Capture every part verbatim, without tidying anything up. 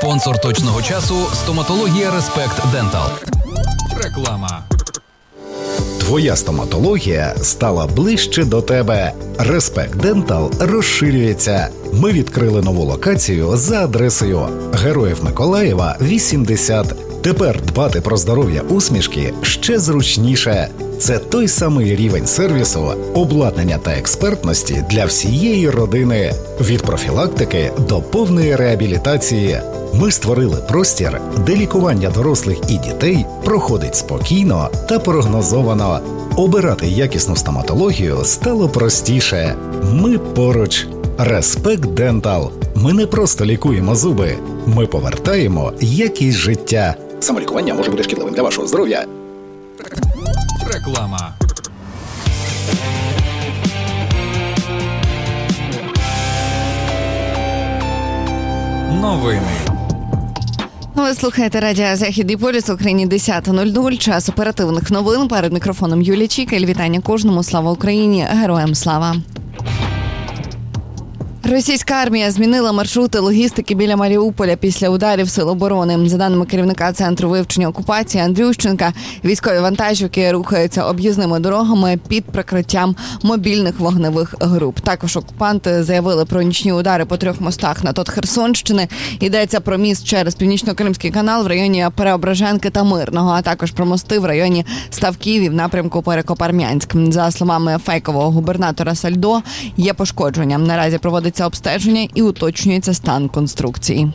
Спонсор точного часу – стоматологія Респект Дентал. Реклама. Твоя стоматологія стала ближче до тебе. Респект Дентал розширюється. Ми відкрили нову локацію за адресою Героїв Миколаєва, вісімдесят. Тепер дбати про здоров'я усмішки ще зручніше. Це той самий рівень сервісу, обладнання та експертності для всієї родини. Від профілактики до повної реабілітації. Ми створили простір, де лікування дорослих і дітей проходить спокійно та прогнозовано. Обирати якісну стоматологію стало простіше. Ми поруч. Респект Дентал. Ми не просто лікуємо зуби. Ми повертаємо якість життя. Самолікування може бути шкідливим для вашого здоров'я. Реклама. Новини. Ви слухаєте радіо «Західний полюс», в Україні десята нуль нуль, час оперативних новин. Перед мікрофоном Юлія Чікаль. Вітання кожному. Слава Україні! Героям слава! Російська армія змінила маршрути логістики біля Маріуполя після ударів сил оборони. За даними керівника Центру вивчення окупації Андрющенка, військові вантажівки рухаються об'їзними дорогами під прикриттям мобільних вогневих груп. Також окупанти заявили про нічні удари по трьох мостах на ТОТ Херсонщини. Йдеться про міст через Північно-Кримський канал в районі Преображенки та Мирного, а також про мости в районі Ставків і в напрямку Перекопармянськ. За словами фейкового губернатора Сальдо, є пошкодження. Наразі проводиться обстеження і уточнюється стан конструкції.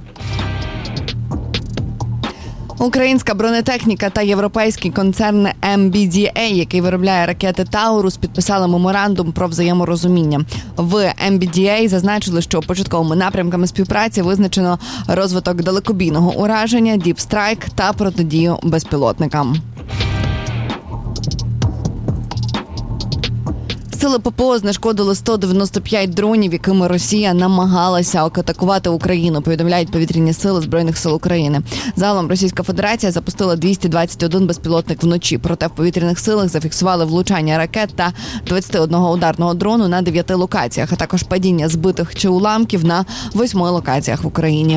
Українська бронетехніка та європейський концерн ем бі ді ей, який виробляє ракети «Таурус», підписали меморандум про взаєморозуміння. В ем бі ді ей зазначили, що початковими напрямками співпраці визначено розвиток далекобійного ураження, діпстрайк та протидію безпілотникам. Сили ППО знешкодили сто дев'яносто п'ять дронів, якими Росія намагалася атакувати Україну, повідомляють повітряні сили Збройних сил України. Загалом Російська Федерація запустила двісті двадцять один безпілотник вночі, проте в повітряних силах зафіксували влучання ракет та двадцять один ударного дрону на дев'яти локаціях, а також падіння збитих чи уламків на восьми локаціях в Україні.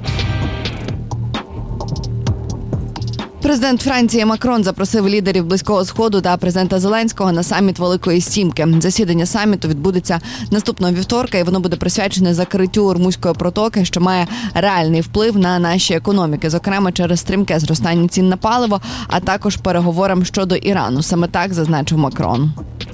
Президент Франції Макрон запросив лідерів Близького Сходу та президента Зеленського на саміт Великої Сімки. Засідання саміту відбудеться наступного вівторка, і воно буде присвячене закриттю Ормузької протоки, що має реальний вплив на наші економіки, зокрема через стрімке зростання цін на паливо, а також переговорам щодо Ірану. Саме так зазначив Макрон.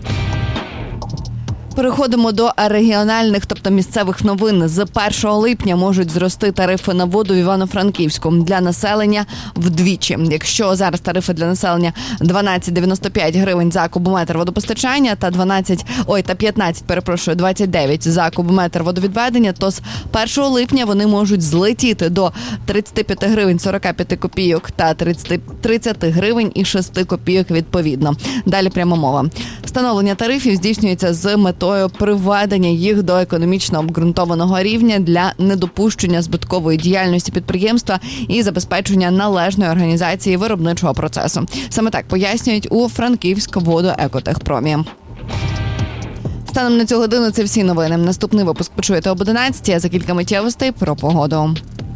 Переходимо до регіональних, тобто місцевих новин. З першого липня можуть зрости тарифи на воду в Івано-Франківську для населення вдвічі. Якщо зараз тарифи для населення дванадцять дев'яносто п'ять гривень за кубометр водопостачання та дванадцять, ой, та п'ятнадцять, перепрошую, двадцять дев'ять за кубометр водовідведення, то з першого липня вони можуть злетіти до тридцять п'ять гривень сорок п'ять копійок та тридцять гривень і шість копійок відповідно. Далі пряма мова. Встановлення тарифів здійснюється з метою приведення їх до економічно обґрунтованого рівня для недопущення збиткової діяльності підприємства і забезпечення належної організації виробничого процесу. Саме так пояснюють у Франківськводоекотехпромі. Станом на цю годину це всі новини. Наступний випуск почуєте об одинадцятій, а за кілька миттєвостей про погоду.